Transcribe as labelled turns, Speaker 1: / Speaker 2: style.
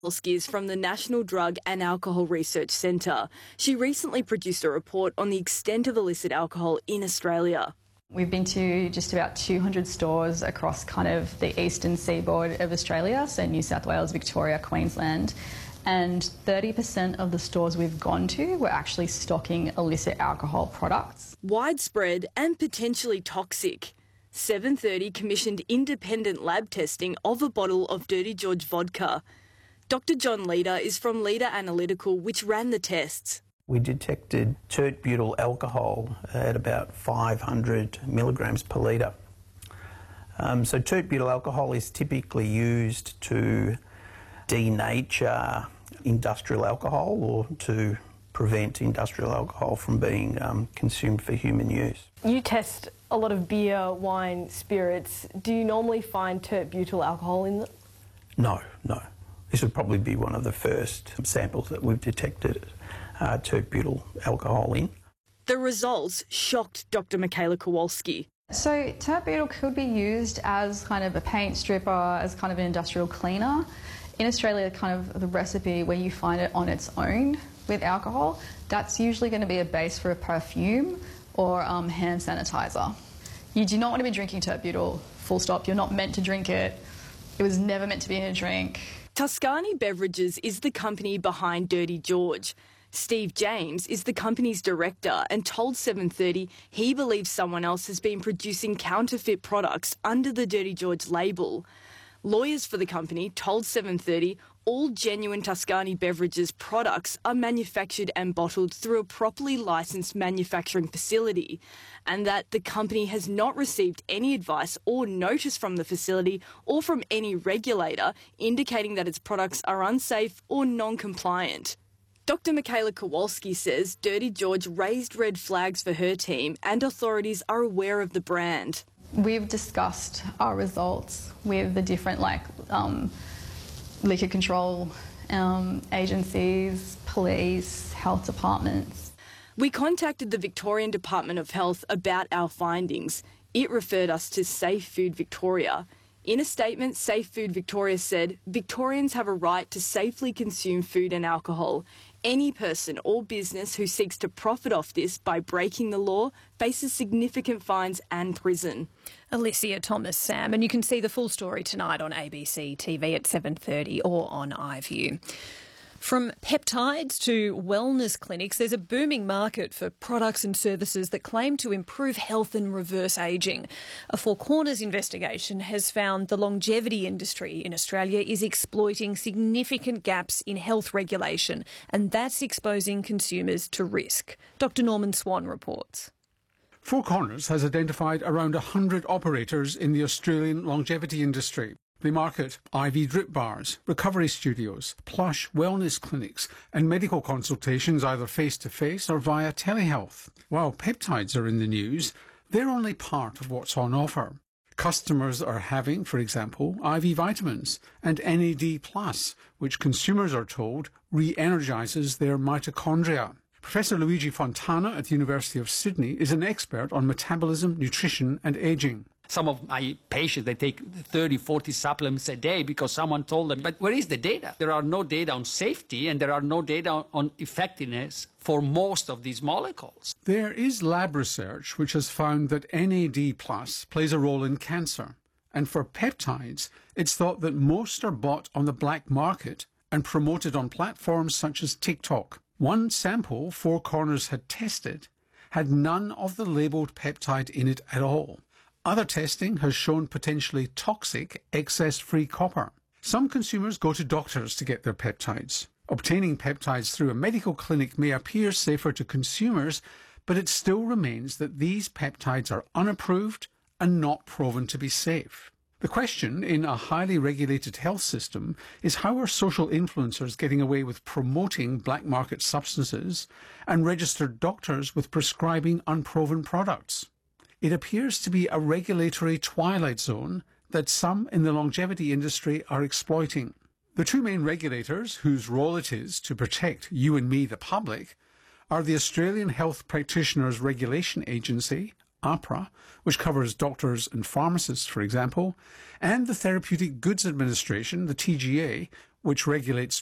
Speaker 1: Kowalski is from the National Drug and Alcohol Research Centre. She recently produced a report on the extent of illicit alcohol in Australia.
Speaker 2: We've been to just about 200 stores across kind of the eastern seaboard of Australia, so New South Wales, Victoria, Queensland, and 30% of the stores we've gone to were actually stocking illicit alcohol products.
Speaker 1: Widespread and potentially toxic. 7:30 commissioned independent lab testing of a bottle of Dirty George vodka. Dr John Leader is from Leader Analytical, which ran the tests.
Speaker 3: We detected tert-butyl alcohol at about 500 milligrams per litre. So tert-butyl alcohol is typically used to denature industrial alcohol or to prevent industrial alcohol from being consumed for human use.
Speaker 4: You test a lot of beer, wine, spirits. Do you normally find tert-butyl alcohol in them?
Speaker 3: No. This would probably be one of the first samples that we've detected tert-butyl alcohol in.
Speaker 1: The results shocked Dr Michaela Kowalski.
Speaker 2: So tert-butyl could be used as kind of a paint stripper, as kind of an industrial cleaner. In Australia, kind of the recipe where you find it on its own with alcohol, that's usually going to be a base for a perfume or hand sanitizer. You do not want to be drinking tert-butyl, full stop. You're not meant to drink it. It was never meant to be in a drink.
Speaker 1: Tuscany Beverages is the company behind Dirty George. Steve James is the company's director and told 7:30 he believes someone else has been producing counterfeit products under the Dirty George label. Lawyers for the company told 7:30 all genuine Tuscany Beverages products are manufactured and bottled through a properly licensed manufacturing facility, and that the company has not received any advice or notice from the facility or from any regulator indicating that its products are unsafe or non-compliant. Dr Michaela Kowalski says Dirty George raised red flags for her team and authorities are aware of the brand.
Speaker 2: We've discussed our results with the different liquor control agencies, police, health departments.
Speaker 1: We contacted the Victorian Department of Health about our findings. It referred us to Safe Food Victoria. In a statement, Safe Food Victoria said, Victorians have a right to safely consume food and alcohol. Any person or business who seeks to profit off this by breaking the law faces significant fines and prison.
Speaker 5: Alicia Thomas, Sam, and you can see the full story tonight on ABC TV at 7:30 or on iView. From peptides to wellness clinics, there's a booming market for products and services that claim to improve health and reverse ageing. A Four Corners investigation has found the longevity industry in Australia is exploiting significant gaps in health regulation, and that's exposing consumers to risk. Dr Norman Swan reports.
Speaker 6: Four Corners has identified around 100 operators in the Australian longevity industry. They market IV drip bars, recovery studios, plush wellness clinics and medical consultations either face-to-face or via telehealth. While peptides are in the news, they're only part of what's on offer. Customers are having, for example, IV vitamins and NAD+, which consumers are told re-energises their mitochondria. Professor Luigi Fontana at the University of Sydney is an expert on metabolism, nutrition and ageing.
Speaker 7: Some of my patients, they take 30, 40 supplements a day because someone told them. But where is the data? There are no data on safety and there are no data on effectiveness for most of these molecules.
Speaker 6: There is lab research which has found that NAD+ plays a role in cancer. And for peptides, it's thought that most are bought on the black market and promoted on platforms such as TikTok. One sample Four Corners had tested had none of the labelled peptide in it at all. Other testing has shown potentially toxic excess-free copper. Some consumers go to doctors to get their peptides. Obtaining peptides through a medical clinic may appear safer to consumers, but it still remains that these peptides are unapproved and not proven to be safe. The question in a highly regulated health system is how are social influencers getting away with promoting black market substances and registered doctors with prescribing unproven products? It appears to be a regulatory twilight zone that some in the longevity industry are exploiting. The two main regulators, whose role it is to protect you and me, the public, are the Australian Health Practitioners Regulation Agency, AHPRA, which covers doctors and pharmacists, for example, and the Therapeutic Goods Administration, the TGA, which regulates